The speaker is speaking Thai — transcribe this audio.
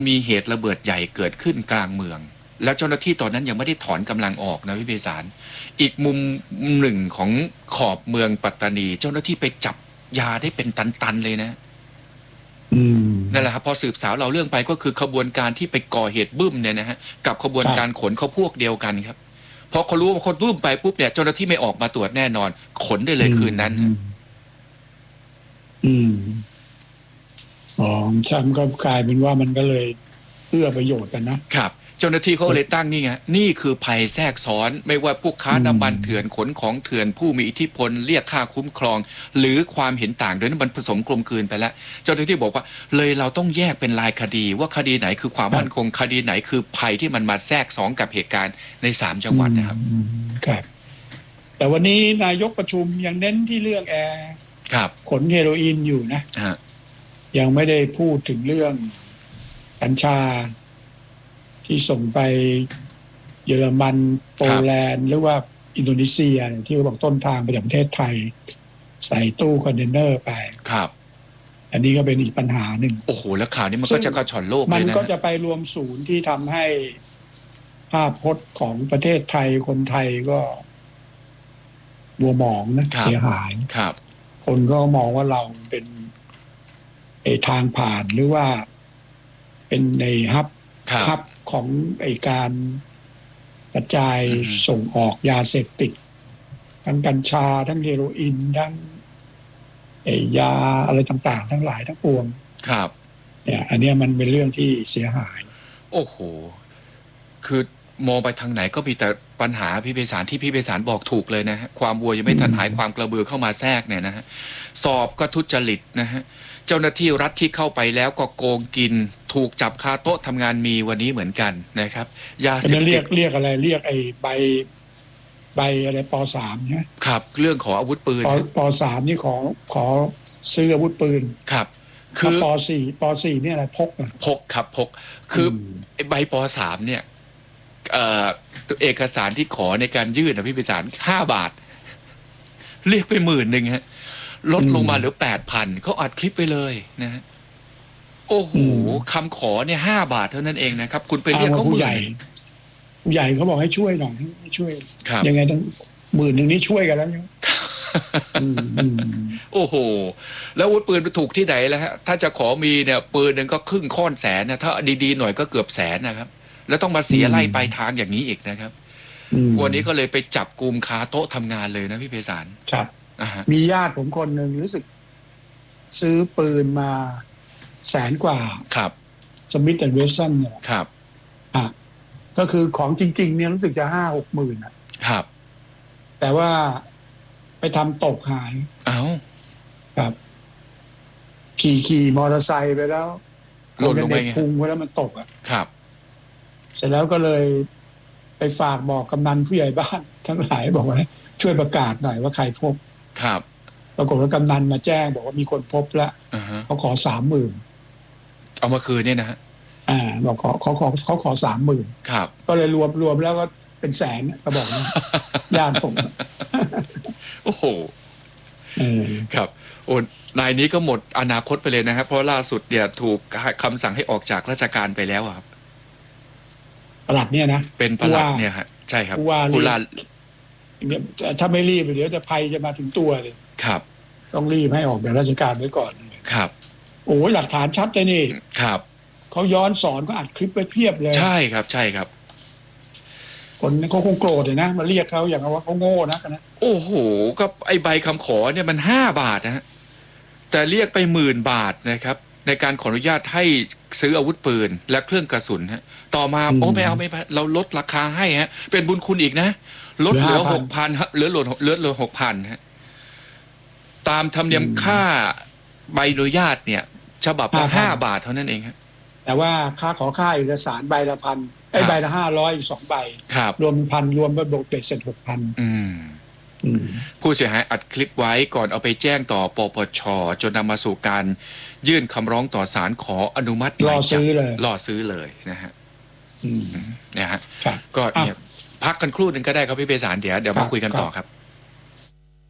มีเหตุระเบิดใหญ่เกิดขึ้นกลางเมืองแล้วเจ้าหน้าที่ตอนนั้นยังไม่ได้ถอนกำลังออกนะพี่เบสารอีกมุมหนึ่งของขอบเมืองปัตตานีเจ้าหน้าที่ไปจับยาได้เป็นตันๆเลยนะนั่นแหละครับพอสืบสาวเราเรื่องไปก็คือขบวนการที่ไปก่อเหตุบึ้มเนี่ยนะฮะกับขบวนการขนเขาพวกเดียวกันครับพอเขารู้ว่าคนบึ้มไปปุ๊บเนี่ยเจ้าหน้าที่ไม่ออกมาตรวจแน่นอนขนได้เลยคืนนั้นฉันก็กลายเป็นว่ามันก็เลยเอื้อประโยชน์กันนะครับเจ้าหน้าที่เขาเลยตั้งนี่ไงนี่คือภัยแทรกซ้อนไม่ว่าพวกค้าน้ำมันเถื่อนขนของเถื่อนผู้มีอิทธิพลเรียกค่าคุ้มครองหรือความเห็นต่างโดยนั้นมันผสมกลมกลืนไปแล้วเจ้าหน้าที่บอกว่าเลยเราต้องแยกเป็นรายคดีว่าคดีไหนคือความมั่นคงคดีไหนคือภัยที่มันมาแทรกซ้อนกับเหตุการณ์ใน3จังหวัดนะครับครับแต่วันนี้นายกประชุมยังเน้นที่เรื่องขนเฮโรอีนอยู่นะยังไม่ได้พูดถึงเรื่องกัญชาที่ส่งไปเยอรมันโปแลนด์หรือว่าอินโดนีเซียที่เขาบอกต้นทางไปจากประเทศไทยใส่ตู้คอนเทนเนอร์ไปครับอันนี้ก็เป็นอีกปัญหาหนึ่งโอ้โหแล้วข่าวนี้มันก็จะกระชอนโลกเลยนะมันก็จะไปรวมศูนย์ที่ทำให้ภาพพจน์ของประเทศไทยคนไทยก็มัวหมองนะเสียหายครับคนก็มองว่าเราเป็นทางผ่านหรือว่าเป็นในฮับของการกระจายส่งออกยาเสพติดทั้งกัญชาทั้งเฮโรอีนทั้งยาอะไรต่างๆทั้งหลายทั้งปวงครับเนี่ยอันนี้มันเป็นเรื่องที่เสียหายโอ้โหคือมองไปทางไหนก็มีแต่ปัญหาพี่เบสารที่พี่เบสารบอกถูกเลยนะฮะความวัวยังไม่ทันหายความกระเบือเข้ามาแทรกเนี่ยนะฮะสอบก็ทุจริตนะฮะเจ้าหน้าที่รัฐที่เข้าไปแล้วก็โกงกินถูกจับคาโต๊ะทำงานมีวันนี้เหมือนกันนะครับยาเสพติดเรียกอะไรเรียกใบอะไรป.3 เนี่ยครับเรื่องขออาวุธปืนป.3 นี่ขอซื้ออาวุธปืนครับคือป.4 เนี่ยอะไรพกครับพกคือใบป.3 เนี่ยเอกสารที่ขอในการยื่นนะพี่พิจารณ์5 บาทเรียกไป10,000ฮะลดลงมาเหลือ 8,000 เขาอัดคลิปไปเลยนะฮะโอ้โหคำขอเนี่ย5 บาทเท่านั้นเองนะครับคุณไปเรียกเขาผู้ใหญ่เขาบอกให้ช่วยหน่อยให้ช่วยยังไงต้อง10,000นี้ช่วยกันแล้วเนี่ยโอ้โหแล้วอาวุธปืนไปถูกที่ไหนแล้วฮะถ้าจะขอมีเนี่ยปืนนึงก็ครึ่งค่อนแสนนะถ้าดีๆหน่อยก็เกือบแสนนะครับแล้วต้องมาเสียไล่ไปทางอย่างนี้อีกนะครับวันนี้ก็เลยไปจับกุมคาโต๊ะทำงานเลยนะพี่เพศารครับมีญาติผมคนหนึ่งรู้สึกซื้อปืนมา100,000 กว่าครับสมิธแอนด์เวสสันเนี่ยครับก็คือของจริงๆเนี่ยรู้สึกจะ5-6 หมื่นครับแต่ว่าไปทำตกหายครับขี่มอเตอร์ไซค์ไปแล้วหล่นลงไปพุงไว้แล้วมันตกครับเสร็จแล้วก็เลยไปฝากบอกกำนันผู้ใหญ่บ้านทั้งหลายบอกว่าช่วยประกาศหน่อยว่าใครพบครับปรากฏว่ากำนันมาแจ้งบอกว่ามีคนพบแล้วเขาขอ 30,000 เอามาคืนเนี่ยนะฮะบอกเขาขอ 30,000 ครับก็เลยรวมแล้วก็เป็นแสนก็บอกนะญาติผมโอ้โหครับโอ้นายนี้ก็หมดอนาคตไปเลยนะครับเพราะล่าสุดเนี่ยถูกคำสั่งให้ออกจากราชการไปแล้วครับปลัดเนี่ยนะเป็นปลัดเนี่ยครับใช่ครับผู้ว่าถ้าไม่รีบเดี๋ยวจะภัยจะมาถึงตัวเลยครับต้องรีบให้ออกจากราชการไว้ก่อนครับโอ้ยหลักฐานชัดเลยนี่ครับเขาย้อนสอนเขาอัดคลิปไว้เพียบเลยใช่ครับใช่ครับคนเขาคงโกรธเลยนะมาเรียกเขาอย่างว่าเขาโง่นะโอ้โหก็ไอใบคำขอเนี่ยมัน5 บาทนะฮะแต่เรียกไป10,000 บาทนะครับในการขออนุญาตให้ซื้ออาวุธปืนและเครื่องกระสุนฮะต่อมาไม่เอาเราลดราคาให้ฮะเป็นบุญคุณอีกนะลดเหลือ 6,000 ฮะเหลือ 6,000 ฮะตามธรรมเนียมค่าใบอนุญาตเนี่ยฉบับละ5 บาทเท่านั้นเองครับแต่ว่าค่าเอกสารใบละ1,000ใบละ500อีก2 ใบรวม1,000รวมเป็นเบ็ดเสร็จ 6,000 ผู้เสียหายอัดคลิปไว้ก่อนเอาไปแจ้งต่อปปช.จนนำมาสู่การยื่นคำร้องต่อศาลขออนุมัติรอซื้อเลยนะฮะเนี่ยฮะก็เนี่ยพักกันครู่นึงก็ได้ครับพี่เบสารเดี๋ยวมาคุยกันต่อครับ